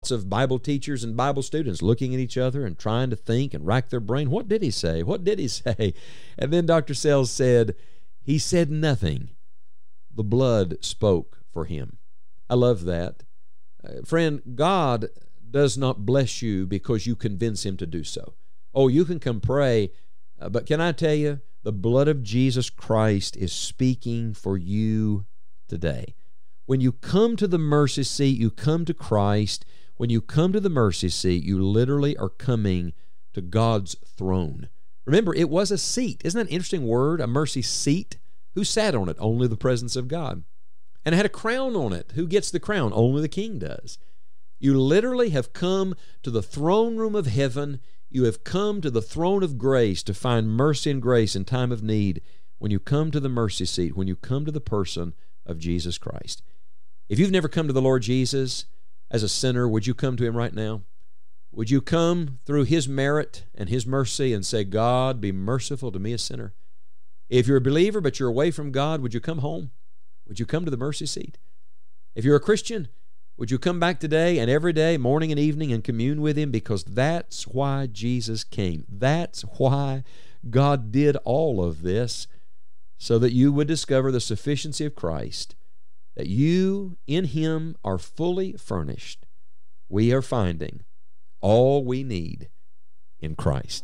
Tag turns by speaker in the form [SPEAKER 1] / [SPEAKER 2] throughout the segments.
[SPEAKER 1] lots of Bible teachers and Bible students looking at each other and trying to think and rack their brain. What did he say? What did he say? And then Dr. Sells said, he said nothing. The blood spoke for him. I love that. Friend, God does not bless you because you convince him to do so. Oh, you can come pray, but can I tell you, the blood of Jesus Christ is speaking for you today. When you come to the mercy seat, you come to Christ. When you come to the mercy seat, you literally are coming to God's throne. Remember, it was a seat. Isn't that an interesting word, a mercy seat? Who sat on it? Only the presence of God. And it had a crown on it. Who gets the crown? Only the king does. You literally have come to the throne room of heaven. You have come to the throne of grace to find mercy and grace in time of need. When you come to the mercy seat, when you come to the person of Jesus Christ. If you've never come to the Lord Jesus as a sinner, would you come to him right now? Would you come through his merit and his mercy and say, God, be merciful to me, a sinner? If you're a believer but you're away from God, would you come home? Would you come to the mercy seat? If you're a Christian, would you come back today and every day, morning and evening, and commune with him? Because that's why Jesus came. That's why God did all of this, so that you would discover the sufficiency of Christ, that you in him are fully furnished. We are finding all we need in Christ.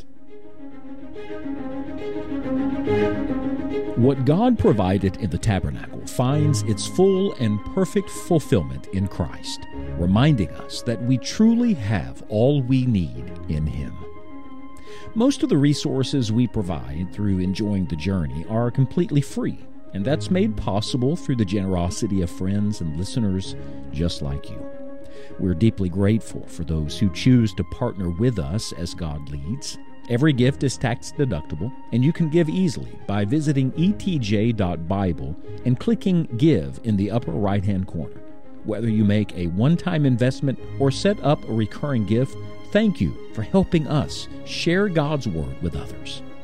[SPEAKER 2] What God provided in the tabernacle finds its full and perfect fulfillment in Christ, reminding us that we truly have all we need in him. Most of the resources we provide through Enjoying the Journey are completely free, and that's made possible through the generosity of friends and listeners just like you. We're deeply grateful for those who choose to partner with us as God leads. Every gift is tax deductible, and you can give easily by visiting etj.bible and clicking Give in the upper right-hand corner. Whether you make a one-time investment or set up a recurring gift, thank you for helping us share God's Word with others.